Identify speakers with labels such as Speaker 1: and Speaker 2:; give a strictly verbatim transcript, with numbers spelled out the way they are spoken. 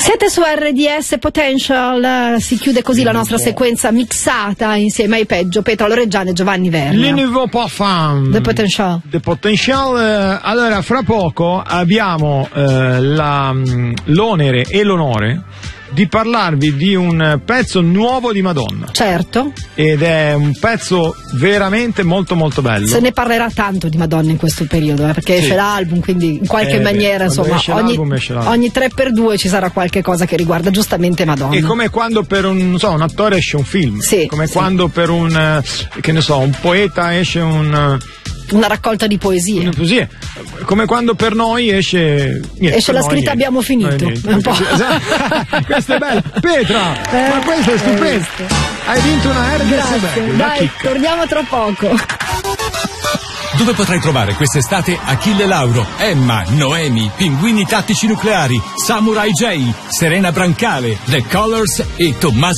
Speaker 1: Siete su R D S Potential, si chiude così la nostra sequenza mixata insieme ai peggio Petra Loreggiani e Giovanni Verna.
Speaker 2: Le nouveau parfum
Speaker 1: The Potential.
Speaker 2: The Potential. Allora, fra poco abbiamo eh, la, l'onere e l'onore di parlarvi di un pezzo nuovo di Madonna.
Speaker 1: Certo.
Speaker 2: Ed è un pezzo veramente molto molto bello.
Speaker 1: Se ne parlerà tanto di Madonna in questo periodo, eh, perché
Speaker 2: sì.
Speaker 1: esce l'album, quindi in qualche
Speaker 2: eh,
Speaker 1: maniera,
Speaker 2: beh,
Speaker 1: insomma,
Speaker 2: esce
Speaker 1: ogni,
Speaker 2: l'album, esce l'album.
Speaker 1: ogni tre per due ci sarà qualche cosa che riguarda giustamente Madonna.
Speaker 2: È come quando per un, non so, un attore esce un film.
Speaker 1: Sì,
Speaker 2: come
Speaker 1: sì.
Speaker 2: quando per un, che ne so, un poeta esce un...
Speaker 1: Una raccolta di poesie.
Speaker 2: Una poesia. Come quando per noi esce niente,
Speaker 1: esce la
Speaker 2: noi,
Speaker 1: scritta
Speaker 2: niente.
Speaker 1: abbiamo finito.
Speaker 2: Noi,
Speaker 1: un po'.
Speaker 2: Questo è bello. Petra,
Speaker 1: Eh,
Speaker 2: ma questo è stupendo. Hai vinto una R D S
Speaker 1: Grazie.
Speaker 2: bag, una
Speaker 1: Dai,
Speaker 2: chicca.
Speaker 1: torniamo tra poco.
Speaker 3: Dove potrai trovare quest'estate Achille Lauro, Emma, Noemi, Pinguini Tattici Nucleari, Samurai J, Serena Brancale, The Colors e Tommaso